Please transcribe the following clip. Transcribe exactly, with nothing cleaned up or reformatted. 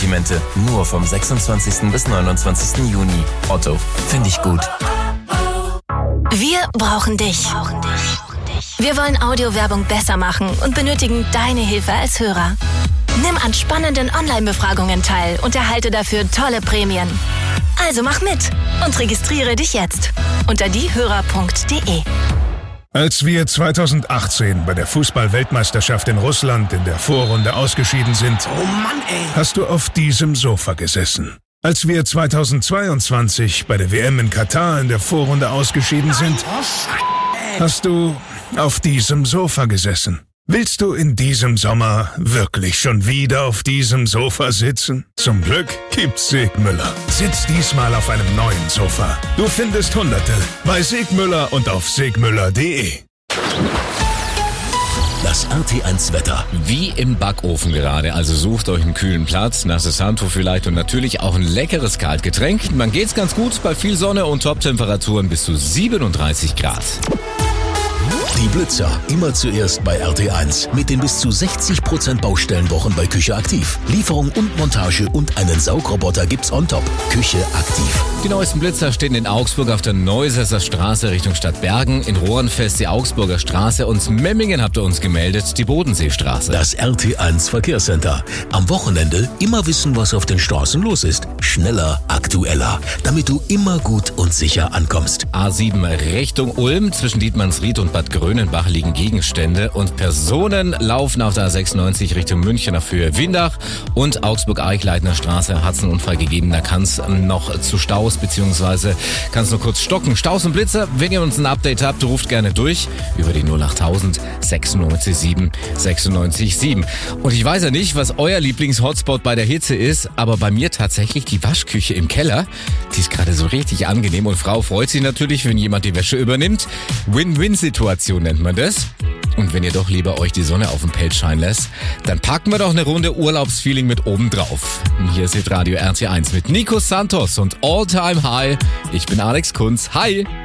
Sortimente. Nur vom sechsundzwanzigsten bis neunundzwanzigsten Juni. Otto, finde ich gut. Wir brauchen dich. Wir wollen Audiowerbung besser machen und benötigen deine Hilfe als Hörer. Nimm an spannenden Online-Befragungen teil und erhalte dafür tolle Prämien. Also mach mit und registriere dich jetzt unter diehörer punkt de. Als wir zweitausendachtzehn bei der Fußball-Weltmeisterschaft in Russland in der Vorrunde ausgeschieden sind, oh Mann, ey. hast du auf diesem Sofa gesessen. Als wir zweitausendzweiundzwanzig bei der W M in Katar in der Vorrunde ausgeschieden sind, hast du auf diesem Sofa gesessen. Willst du in diesem Sommer wirklich schon wieder auf diesem Sofa sitzen? Zum Glück gibt's Segmüller. Sitz diesmal auf einem neuen Sofa. Du findest Hunderte bei Segmüller und auf segmüller punkt de. Das R T eins Wetter. Wie im Backofen gerade, also sucht euch einen kühlen Platz, nasses Handtuch vielleicht und natürlich auch ein leckeres Kaltgetränk. Man geht's ganz gut bei viel Sonne und Top-Temperaturen bis zu siebenunddreißig Grad. Die Blitzer, immer zuerst bei R T eins. Mit den bis zu sechzig Prozent Baustellenwochen bei Küche Aktiv. Lieferung und Montage und einen Saugroboter gibt's on top. Küche Aktiv. Die neuesten Blitzer stehen in Augsburg auf der Neusesser Straße Richtung Stadt Bergen, in Rohrenfest die Augsburger Straße und Memmingen habt ihr uns gemeldet, die Bodenseestraße. Das R T eins Verkehrscenter. Am Wochenende immer wissen, was auf den Straßen los ist. Schneller, aktueller, damit du immer gut und sicher ankommst. A sieben Richtung Ulm, zwischen Dietmannsried und Bad Grönenbach liegen Gegenstände und Personen laufen auf der A sechsundneunzig Richtung München auf Höhe Windach und Augsburg-Eichleitner Straße hat es einen Unfall gegeben. Da kann es noch zu Staus beziehungsweise kann es nur kurz stocken. Staus und Blitzer, wenn ihr uns ein Update habt, ruft gerne durch über die null achttausend sechsundneunzig sieben sechsundneunzig sieben. Und ich weiß ja nicht, was euer Lieblings-Hotspot bei der Hitze ist, aber bei mir tatsächlich die Waschküche im Keller. Die ist gerade so richtig angenehm und Frau freut sich natürlich, wenn jemand die Wäsche übernimmt. Win-Win-Situation nennt man das. Und wenn ihr doch lieber euch die Sonne auf dem Pelz scheinen lässt, dann packen wir doch eine Runde Urlaubsfeeling mit oben drauf. Hier ist Radio R T eins mit Nico Santos und All Time High. Ich bin Alex Kunz. Hi!